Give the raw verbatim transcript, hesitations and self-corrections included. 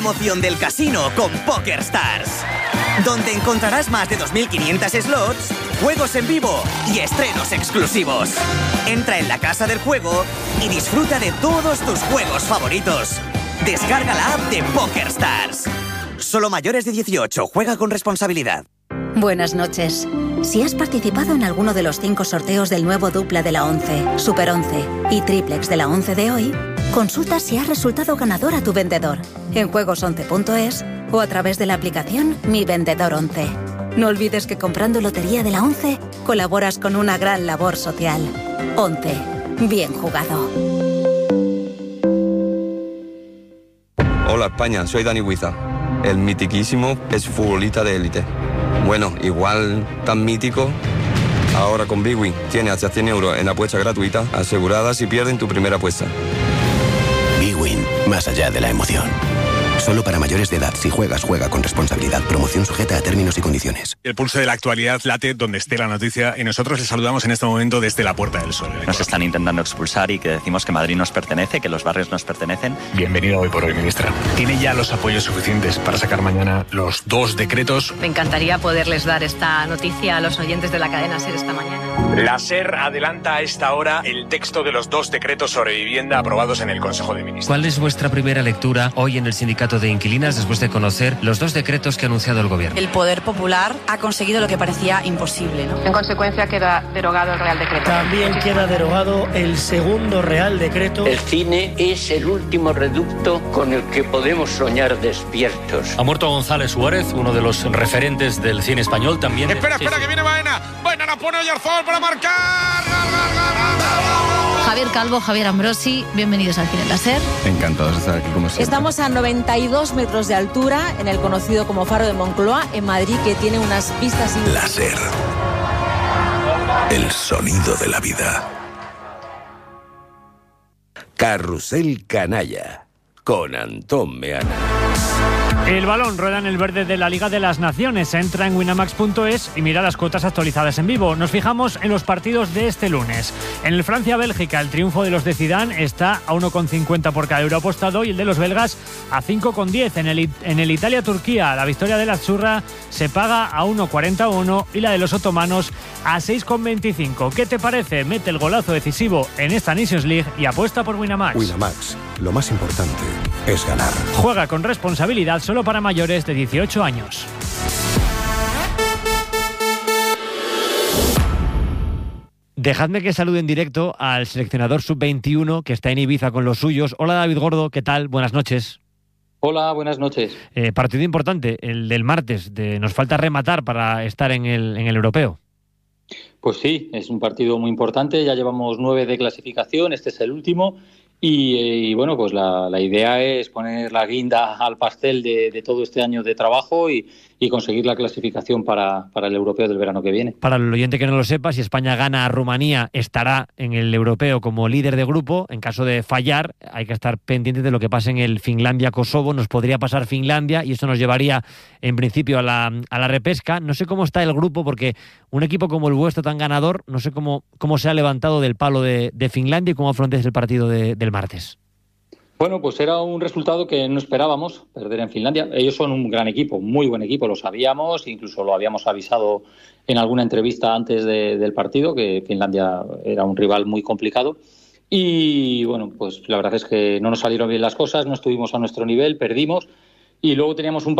Emoción del casino con PokerStars, donde encontrarás más de dos mil quinientos slots, juegos en vivo y estrenos exclusivos. Entra en la casa del juego y disfruta de todos tus juegos favoritos. Descarga la app de PokerStars. Solo mayores de dieciocho. Juega con responsabilidad. Buenas noches. Si has participado en alguno de los cinco sorteos del nuevo dupla de la once, Super once y triplex de la once de hoy, consulta si has resultado ganador a tu vendedor en juegos once punto es o a través de la aplicación Mi Vendedor once. No olvides que comprando Lotería de la once colaboras con una gran labor social. once. Bien jugado. Hola España, soy Dani Huiza, el mitiquísimo exfutbolista de élite. Bueno, igual tan mítico. Ahora con Bwin tiene hasta cien euros en apuesta gratuita asegurada si pierden tu primera apuesta. Bwin, más allá de la emoción. Solo para mayores de edad. Si juegas, juega con responsabilidad. Promoción sujeta a términos y condiciones. El pulso de la actualidad late donde esté la noticia y nosotros les saludamos en este momento desde la Puerta del Sol. Nos están intentando expulsar y que decimos que Madrid nos pertenece, que los barrios nos pertenecen. Bienvenido hoy por hoy, ministra. ¿Tiene ya los apoyos suficientes para sacar mañana los dos decretos? Me encantaría poderles dar esta noticia a los oyentes de la cadena SER esta mañana. La SER adelanta a esta hora el texto de los dos decretos sobre vivienda aprobados en el Consejo de Ministros. ¿Cuál es vuestra primera lectura hoy en el Sindicato de Inquilinas después de conocer los dos decretos que ha anunciado el Gobierno? El Poder Popular ha conseguido lo que parecía imposible, ¿no? En consecuencia queda derogado el Real Decreto. También queda derogado el segundo Real Decreto. El cine es el último reducto con el que podemos soñar despiertos. Ha muerto González Suárez, uno de los referentes del cine español también. Espera, espera, sí, que viene Baena. Baena la pone Oyarzabal para marcar. ¡Gol, gol, gol, gol! Javier Calvo, Javier Ambrosi, bienvenidos al Cine en la SER. Encantados de estar aquí como siempre. Estamos a noventa y dos metros de altura en el conocido como Faro de Moncloa, en Madrid, que tiene unas vistas... La SER. El sonido de la vida. Carrusel Canalla con Antón Meana. El balón rueda en el verde de la Liga de las Naciones. Entra en winamax punto es y mira las cuotas actualizadas en vivo. Nos fijamos en los partidos de este lunes. En el Francia-Bélgica, el triunfo de los de Zidane está a uno coma cincuenta por cada euro apostado y el de los belgas a cinco coma diez. En el, en el Italia-Turquía, la victoria de la Azzurra se paga a uno coma cuarenta y uno y la de los otomanos a seis coma veinticinco. ¿Qué te parece? Mete el golazo decisivo en esta Nations League y apuesta por Winamax. Winamax, lo más importante es ganar. Juega con responsabilidad, solo para mayores de dieciocho años. Dejadme que salude en directo al seleccionador sub veintiuno que está en Ibiza con los suyos. Hola David Gordo, ¿qué tal? Buenas noches. Hola, buenas noches. Eh, partido importante, el del martes. De, nos falta rematar para estar en el, en el europeo. Pues sí, es un partido muy importante. Ya llevamos nueve de clasificación, este es el último. Y, y bueno, pues la, la idea es poner la guinda al pastel de, de todo este año de trabajo y, y conseguir la clasificación para, para el europeo del verano que viene. Para el oyente que no lo sepa, si España gana a Rumanía, estará en el europeo como líder de grupo. En caso de fallar, hay que estar pendiente de lo que pase en el Finlandia-Kosovo. Nos podría pasar Finlandia y eso nos llevaría, en principio, a la, a la repesca. No sé cómo está el grupo, porque un equipo como el vuestro, tan ganador, no sé cómo, cómo se ha levantado del palo de, de Finlandia y cómo afrontéis el partido de, del martes. Bueno, pues era un resultado que no esperábamos, perder en Finlandia. Ellos son un gran equipo, muy buen equipo, lo sabíamos, incluso lo habíamos avisado en alguna entrevista antes de, del partido, que Finlandia era un rival muy complicado. Y bueno, pues la verdad es que no nos salieron bien las cosas, no estuvimos a nuestro nivel, perdimos y luego teníamos un